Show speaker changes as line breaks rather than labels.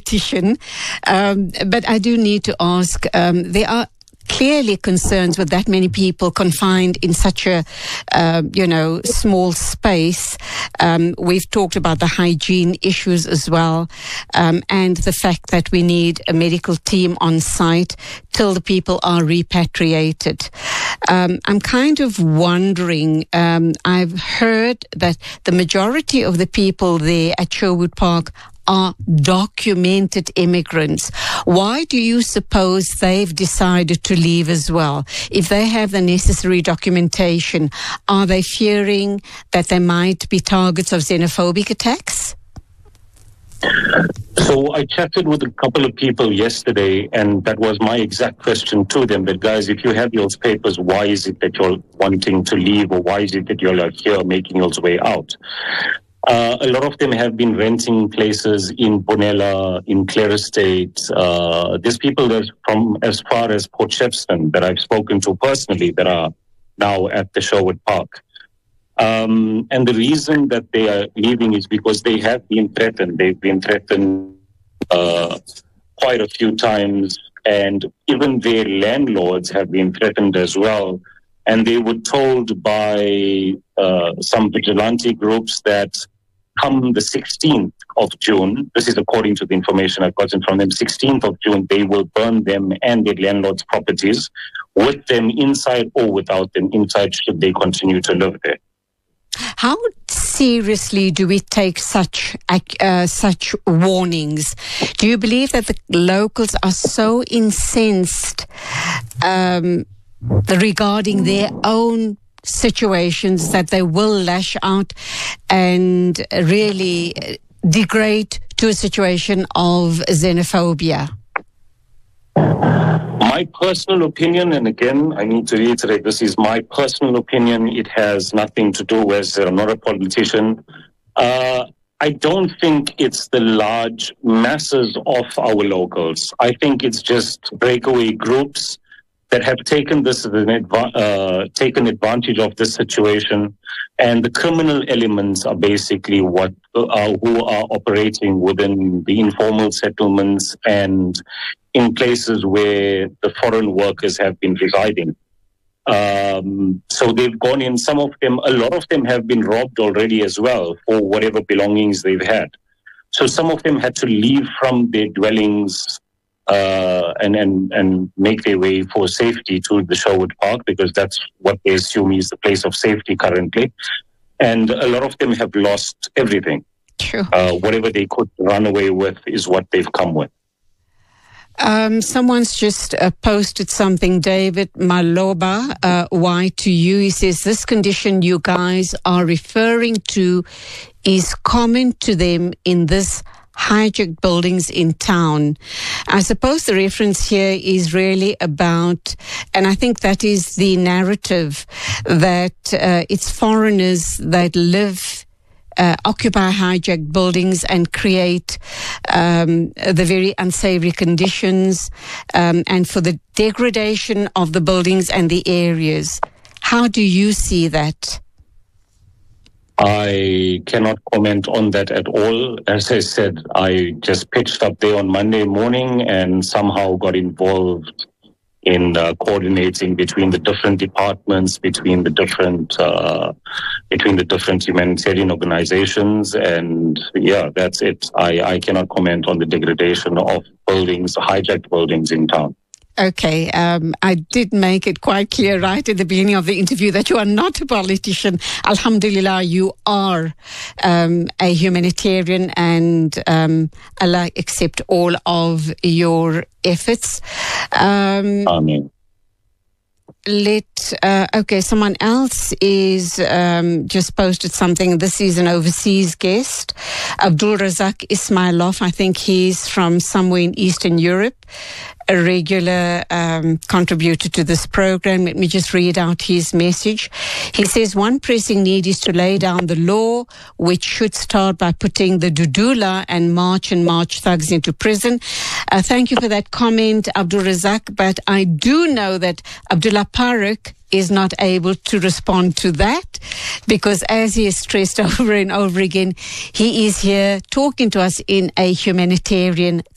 politician, but I do need to ask, there are clearly concerns with that many people confined in such a, small space. We've talked about the hygiene issues as well, and the fact that we need a medical team on site till the people are repatriated. I'm kind of wondering, I've heard that the majority of the people there at Sherwood Park are documented immigrants. Why do you suppose they've decided to leave as well? If they have the necessary documentation, are they fearing that they might be targets of xenophobic attacks?
So I chatted with a couple of people yesterday, and that was my exact question to them, that guys, if you have your papers, why is it that you're wanting to leave, or why is it that you're here making your way out? A lot of them have been renting places in Bonella, in Clare Estate. There's people that from as far as Port Shepstone that I've spoken to personally that are now at the Sherwood Park. And the reason that they are leaving is because they have been threatened. They've been threatened quite a few times, and even their landlords have been threatened as well. And they were told by some vigilante groups that come the 16th of June, this is according to the information I've gotten from them, 16th of June, they will burn them and their landlords' properties, with them inside or without them inside, should they continue to live there.
How seriously do we take such warnings? Do you believe that the locals are so incensed regarding their own situations that they will lash out and really degrade to a situation of xenophobia?
My personal opinion, and again, I need to reiterate, this is my personal opinion. It has nothing to do with, I'm not a politician. I don't think it's the large masses of our locals. I think it's just breakaway groups that have taken this taken advantage of this situation, and the criminal elements are basically who are operating within the informal settlements and in places where the foreign workers have been residing. So they've gone in. A lot of them have been robbed already as well for whatever belongings they've had. So some of them had to leave from their dwellings and make their way for safety to the Sherwood Park, because that's what they assume is the place of safety currently. And a lot of them have lost everything.
True.
Whatever they could run away with is what they've come with.
Someone's just posted something, David Maloba, why to you? He says, this condition you guys are referring to is common to them in this hijacked buildings in town. I suppose the reference here is really about, and I think that is the narrative, that it's foreigners that occupy hijacked buildings and create the very unsavory conditions and for the degradation of the buildings and the areas. How do you see that?
I cannot comment on that at all. As I said, I just pitched up there on Monday morning and somehow got involved in coordinating between the different departments, between the different humanitarian organizations, and yeah, that's it. I cannot comment on the degradation of buildings, hijacked buildings in town.
Okay, I did make it quite clear right at the beginning of the interview that you are not a politician. Alhamdulillah, you are a humanitarian, and Allah accept all of your efforts.
Amen.
Okay, someone else is just posted something. This is an overseas guest, Abdul Razak Ismailov. I think he's from somewhere in Eastern Europe, a regular contributor to this program. Let me just read out his message. He says, one pressing need is to lay down the law, which should start by putting the Dudula and March thugs into prison. Thank you for that comment, Abdul Razak, but I do know that Abdullah Parak is not able to respond to that, because as he has stressed over and over again, he is here talking to us in a humanitarian